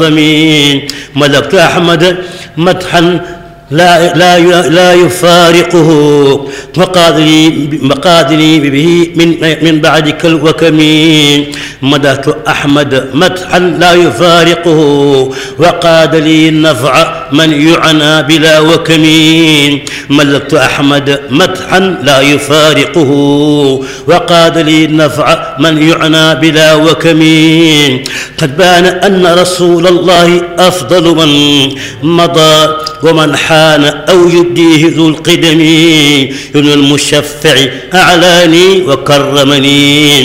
ملكت أحمد مدحا لا يفارقه، وقادني به من بعدك الوكم. مدحت أحمد مدحا لا يفارقه، وقاد لي النفع من يعنى بلا وكم. ملكت أحمد مدحا لا يفارقه، وقاد لي النفع من يعنى بلا وكم. قد بان أن رسول الله أفضل من مضى، ومن حان أو يبديه ذو القدم. ابن المشفع أعلاني وكرمني.